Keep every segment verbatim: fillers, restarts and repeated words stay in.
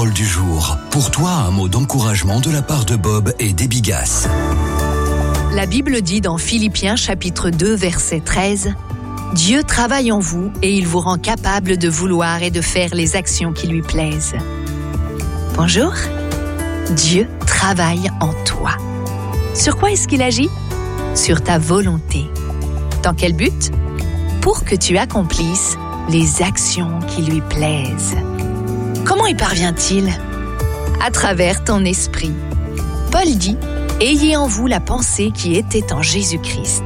parole du jour. Pour toi, un mot d'encouragement de la part de Bob et des Bigas. La Bible dit dans Philippiens chapitre deux verset treize « Dieu travaille en vous et il vous rend capable de vouloir et de faire les actions qui lui plaisent. » Bonjour, Dieu travaille en toi. Sur quoi est-ce qu'il agit ? Sur ta volonté. Dans quel but ? Pour que tu accomplisses les actions qui lui plaisent. Comment y parvient-il ? À travers ton esprit. Paul dit « Ayez en vous la pensée qui était en Jésus-Christ ».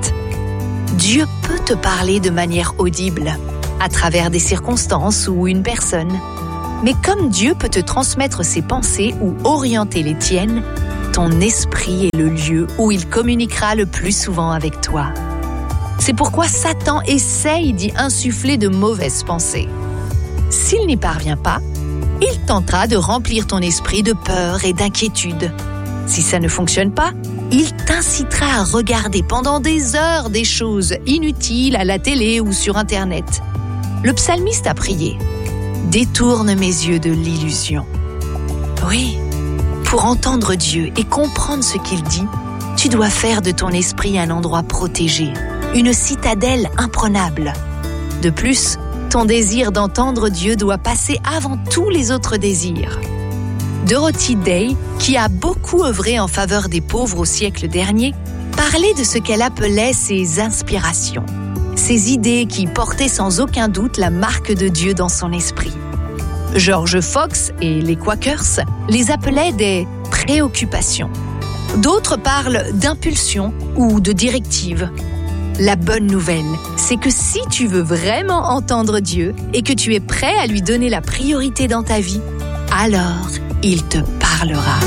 Dieu peut te parler de manière audible, à travers des circonstances ou une personne. Mais comme Dieu peut te transmettre ses pensées ou orienter les tiennes, ton esprit est le lieu où il communiquera le plus souvent avec toi. C'est pourquoi Satan essaye d'y insuffler de mauvaises pensées. S'il n'y parvient pas, il tentera de remplir ton esprit de peur et d'inquiétude. Si ça ne fonctionne pas, il t'incitera à regarder pendant des heures des choses inutiles à la télé ou sur Internet. Le psalmiste a prié « Détourne mes yeux de l'illusion ». Oui, pour entendre Dieu et comprendre ce qu'il dit, tu dois faire de ton esprit un endroit protégé, une citadelle imprenable. De plus, ton désir d'entendre Dieu doit passer avant tous les autres désirs. Dorothy Day, qui a beaucoup œuvré en faveur des pauvres au siècle dernier, parlait de ce qu'elle appelait ses inspirations, ses idées qui portaient sans aucun doute la marque de Dieu dans son esprit. George Fox et les Quakers les appelaient des préoccupations. D'autres parlent d'impulsion ou de directive. La bonne nouvelle, c'est que si tu veux vraiment entendre Dieu et que tu es prêt à lui donner la priorité dans ta vie, alors il te parlera.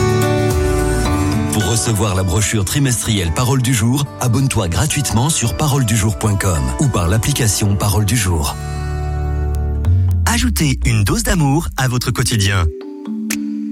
Pour recevoir la brochure trimestrielle Parole du jour, abonne-toi gratuitement sur parole du jour point com ou par l'application Parole du jour. Ajoutez une dose d'amour à votre quotidien.